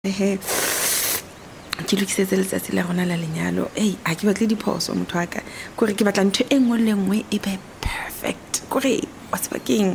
Ke lokisetse letsatsi la rona la lenyalo. A ke batle diphoso motho wa ka. Kore ke batla ntho e nngwe le nngwe e be perfect. Kore wa tseba keng?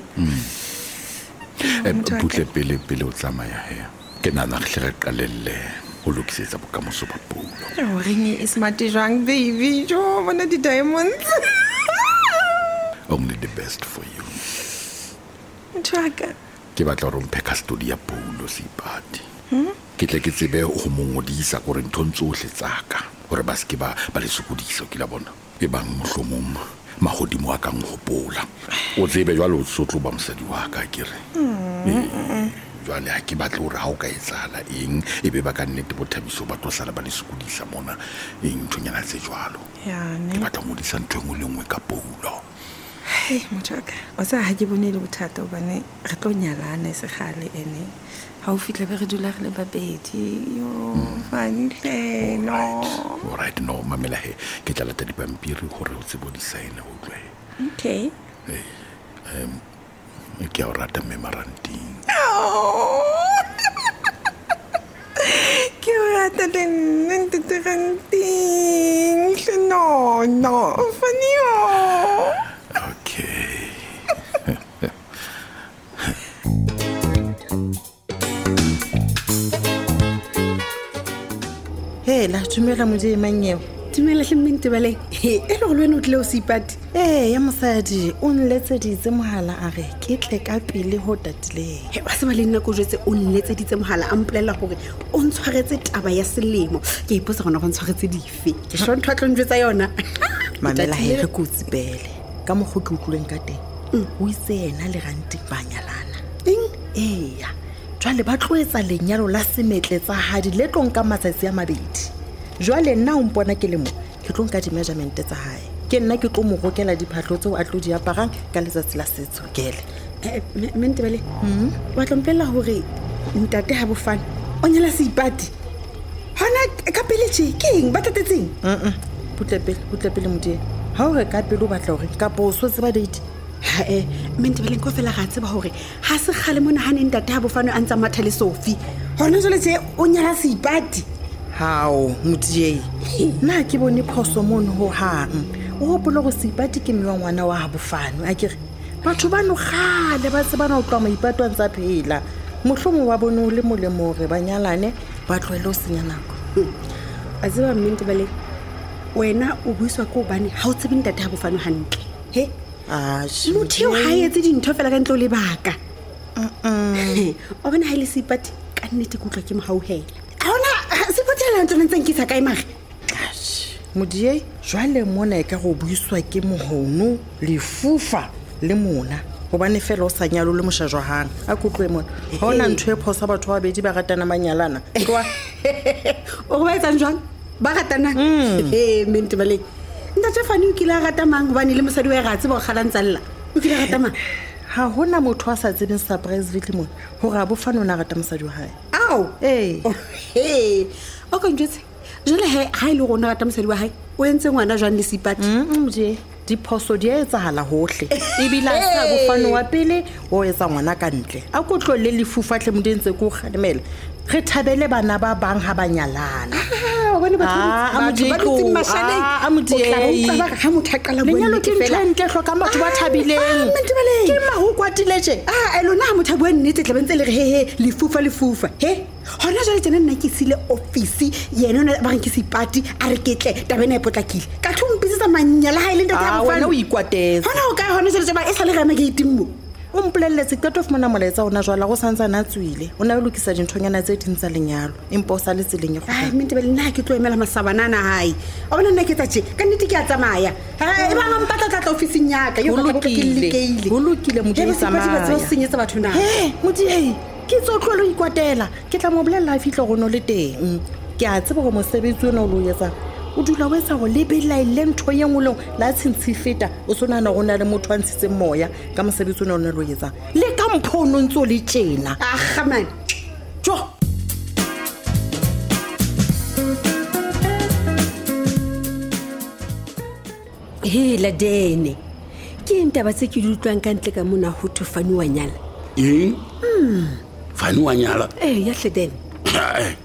Butle pele o tsamaya he. Ke nana re qalelle ho lokisetsa bokamoso ba Paulo. Reng e smart jwang baby? Jo bona di diamonds. Only the best for you. Motho wa ka. Ke batla hore mphe custody ya Paulo Seipati. Ke tle ke tsebe ho mongodisa gore nthong tsohle tsaka gore ba ske ba le sokodiso ke la bona e bang mohlomong mahodimo a kang hopola o tsebe jwalo sotlo ba mosadi wa ka kere jwale ha ke batla hore ha o ka etsala eng e be ba ka nnete bothabiso ba tlo sala ba le sokodisa mona nthonyana tse jwalo ke batla ngodisa ntho engwe le nngwe ka Paulo. Motho o sa ha ke bone le bothata hobane re tlo nyalana se gale ene ha o fitla be re dula re le babedi yo fantle no alright no mamela he ke tla lata dipampiri gore o tsebo di sign o tlwe okay ke a rata memorandum ke rata den no funny okay la tumela modi manyeo tumela hlemmente bale e le go lwena o tle o Seipati ya mosadi o nletseditse mohala a re ke tle ka pele ho tatileng wa se ba le nna go jetse o nletseditse mohala a mpolela gore o ntshwaretse taba ya selemo ke ipotsa gona go ntshwaretse dife ke sho ntho a tlo njwetsa yona mamela he re kutsi pele ka mogo ke utlwileng ka teng o itse yena le ganti ba nyalana ya jwale ba tloetsa lenyalo la semetle tsa hadi le tlong ka matsatsi a mabedi jwale nna o mpona ke le mo ke tlong ka di-measurement tsa hae ke nna ke tlo mo gokela diphatlo tseo a tlo di aparang ka letsatsi la setso kele mente bale wa tlompela hore ntate ha bofana o nyala Seipati hona ka pele tje keng ba tatetseng butle pele modie ha o re ka pele o batla hore ka poso se ba date mente bale go fela ga tseba hore ha se gale mona ha neng ntate ha bofana a ntsa matha le Sophie hona jole tje o nyala Seipati hao modie nna ke bone phoso mono ho hang o hopola go Seipati ke mme wa ngwana wa ha bofano a kere batho ba no gale ba tsebana o tloa maipatwa ntsa phela mohlomong wa bone o le molemo re ba nyalane ba tloele o senya nako a tseba mente bale wena o buiswa ko bane ha o tsebe ntate ha bofano hantle he motho ha etse dintho fela ka ntlo le baka o bona ha ile Seipati ka nnete kutlwa ke mohauhela ona se potela ntlo ntseng ke sa kae mare modie jwale mona e ka go buiswa ke mohono le fufa le mona gobane fela o sa nyalo le moshajwa hang a kutlwe mona hona ntho e phosa batho ba bedi ba ratana manyalana tloa o ba etsa njwang ba ratana mente bale ntate fane o kile a rata mang gobane le mosadi wa gatse ba go galantsa o kile a rata mang ha hona motho a sa tsebeng surprise vitli mona gore a bofana o na rata mosadi wa hae ao o ka njetse jole ha ile go na rata mosadi wa hae o entse ngwana jwang le Seipati mje diphoso di etsahala hohle e bila sa bofano wa pele o etsa ngwana ka ntle a go tlolle le fufatle modentse go kgadimela re thabele bana ba bang ha ba nyalana bone batho ba dutse mashaleng ha motho a qala bone lenyalo ke ntle hloka batho ba thabileng ke mahu kwatile tje elona ha motho a bua nnete tla bentse le re he le fufa he hona jale tsena nna ke sile office yena ba re ke Seipati a re ketle tabena e potlakile ka thumpisa manyala ha ile ntate a bofana o ikwatetse hona o ka hona jale ba e sa le ga magate mo o mpolelletse ka tof mona moletsa ona jwala go santsa na tswile o na lokisa dinthonyana tse dintsa lenyalo empa o sa le tseleng go mente bele nna ke tlo emela masabanana hae a bona nna ke tsa tje ka nnete ke a tsamaya e ba nga mpatla tla office nyaka yo ba ke likeile go lokile modie tsamaya ba senyetsa batho na modie ke tsotlolo ikwatela ke tla mo bolella a fitlo go no le teng ke a tseba go mosebetsi ona o lo yetsa o dula o etsa go lebela ile ntho ye ngolong la tshintshi feta o sonana go na le motho a ntshitse moya ka mosebetsi ona o ne lo yetsa le ka mphono ntse o le tjena man jo la dene ke ntaba tse ke di utlwang ka ntle ka mona ho thofane wa nyala Fane wa nyala. Ya hle den. Eh,